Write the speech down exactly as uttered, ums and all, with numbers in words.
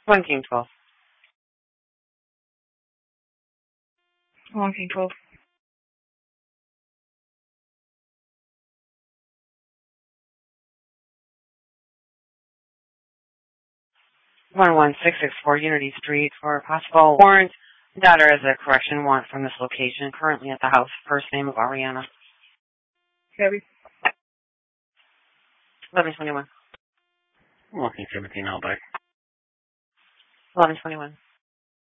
One King twelve. One King twelve. One one six six four Unity Street for a possible warrant. Daughter as a correction warrant from this location. Currently at the house. First name of Ariana. Gabby. Eleven twenty one. Walking seventeen all back. Eleven twenty one.